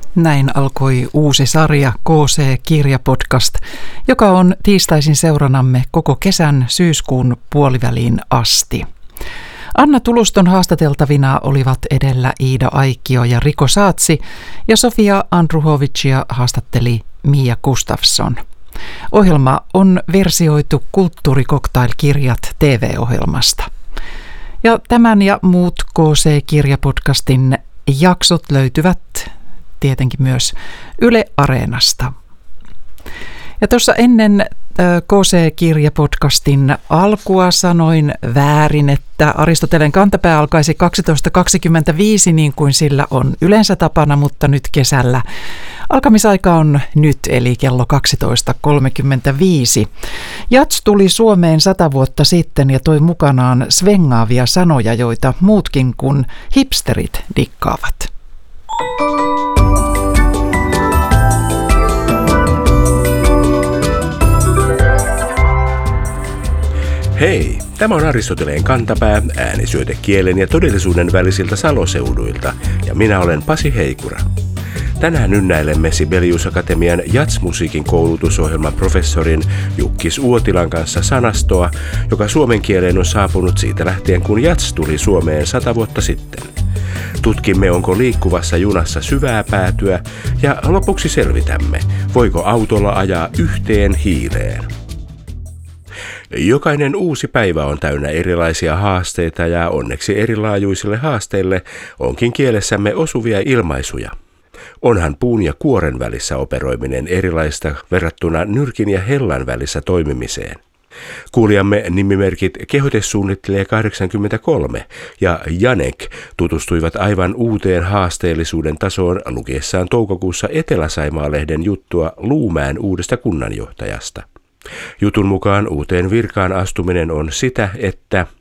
Näin alkoi uusi sarja KC-kirjapodcast, joka on tiistaisin seuranamme koko kesän syyskuun puoliväliin asti. Anna Tuluston haastateltavina olivat edellä Iida Aikio ja Riko Saatsi ja Sofia Andruhovicia haastatteli Mia Gustafsson. Ohjelma on versioitu Kulttuurikoktail-kirjat TV-ohjelmasta. Ja tämän ja muut KC-kirjapodcastin jaksot löytyvät tietenkin myös Yle Areenasta. Ja tuossa ennen KC-kirjapodcastin alkua sanoin väärin, että Aristoteleen kantapää alkaisi 12.25 niin kuin sillä on yleensä tapana, mutta nyt kesällä alkamisaika on nyt eli kello 12.35. Jats tuli Suomeen 100 vuotta sitten ja toi mukanaan svengaavia sanoja, joita muutkin kuin hipsterit dikkaavat. Hei, tämä on Aristoteleen kantapää, äänisyöte kielen ja todellisuuden välisiltä saloseuduilta, ja minä olen Pasi Heikura. Tänään ynnäilemme Sibelius Akatemian jatsmusiikin koulutusohjelman professorin Jukkis Uotilan kanssa sanastoa, joka suomen kieleen on saapunut siitä lähtien, kun jats tuli Suomeen 100 vuotta sitten. Tutkimme, onko liikkuvassa junassa syvää päätyä, ja lopuksi selvitämme, voiko autolla ajaa yhteen hiileen. Jokainen uusi päivä on täynnä erilaisia haasteita ja onneksi erilaajuisille haasteille onkin kielessämme osuvia ilmaisuja. Onhan puun ja kuoren välissä operoiminen erilaista verrattuna nyrkin ja hellan välissä toimimiseen. Kuulijamme nimimerkit Kehotesuunnittelija 83 ja Janek tutustuivat aivan uuteen haasteellisuuden tasoon lukiessaan toukokuussa Etelä-Saimaa-lehden juttua Luumäen uudesta kunnanjohtajasta. Jutun mukaan uuteen virkaan astuminen on sitä, että